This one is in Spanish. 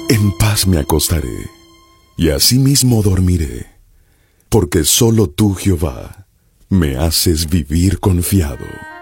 En paz me acostaré, y asimismo dormiré, porque solo tú, Jehová, me haces vivir confiado.